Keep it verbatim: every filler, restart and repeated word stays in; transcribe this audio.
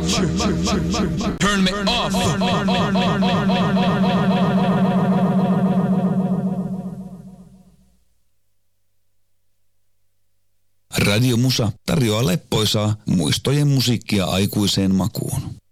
Turn me off. Radio Musa tarjoaa leppoisaa muistojen musiikkia aikuiseen makuun.